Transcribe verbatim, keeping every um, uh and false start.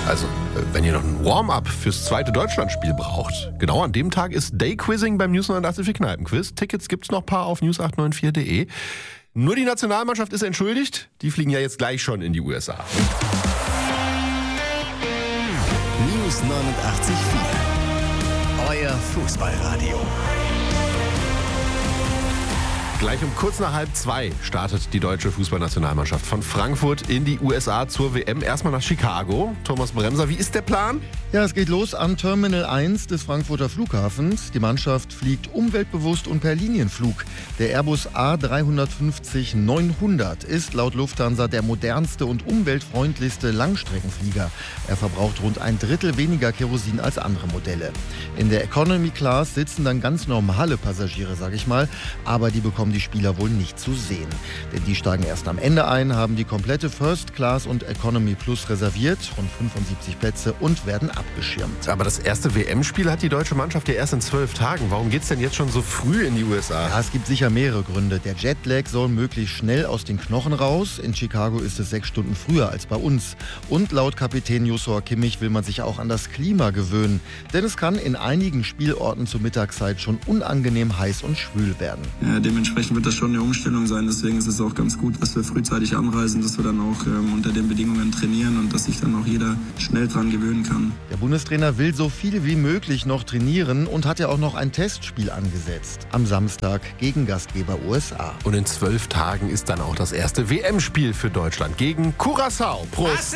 Also, wenn ihr noch ein Warm-up fürs zweite Deutschlandspiel braucht, genau an dem Tag ist Day-Quizzing beim News neunundachtzig Kneipenquiz. Tickets gibt's noch ein paar auf news acht neun vier punkt de. Nur die Nationalmannschaft ist entschuldigt. Die fliegen ja jetzt gleich schon in die U S A. News neunundachtzig Komma vier. Euer Fußballradio. Gleich um kurz nach halb zwei startet die deutsche Fußballnationalmannschaft von Frankfurt in die U S A zur W M. Erstmal nach Chicago. Thomas Bremser, wie ist der Plan? Ja, es geht los am Terminal eins des Frankfurter Flughafens. Die Mannschaft fliegt umweltbewusst und per Linienflug. Der Airbus A drei fünfzig neunhundert ist laut Lufthansa der modernste und umweltfreundlichste Langstreckenflieger. Er verbraucht rund ein Drittel weniger Kerosin als andere Modelle. In der Economy Class sitzen dann ganz normale Passagiere, sag ich mal, aber die bekommen die Spieler wohl nicht zu sehen. Denn die steigen erst am Ende ein, haben die komplette First Class und Economy Plus reserviert, rund fünfundsiebzig Plätze, und werden abgeschirmt. Aber das erste W M-Spiel hat die deutsche Mannschaft ja erst in zwölf Tagen. Warum geht's denn jetzt schon so früh in die U S A? Ja, es gibt sicher mehrere Gründe. Der Jetlag soll möglichst schnell aus den Knochen raus. In Chicago ist es sechs Stunden früher als bei uns. Und laut Kapitän Joshua Kimmich will man sich auch an das Klima gewöhnen. Denn es kann in einigen Spielorten zur Mittagszeit schon unangenehm heiß und schwül werden. Ja, dementsprechend wird das schon eine Umstellung sein. Deswegen ist es auch ganz gut, dass wir frühzeitig anreisen, dass wir dann auch ähm, unter den Bedingungen trainieren und dass sich dann auch jeder schnell dran gewöhnen kann. Der Bundestrainer will so viel wie möglich noch trainieren und hat ja auch noch ein Testspiel angesetzt. Am Samstag gegen Gastgeber U S A. Und in zwölf Tagen ist dann auch das erste W M-Spiel für Deutschland gegen Curaçao. Prost!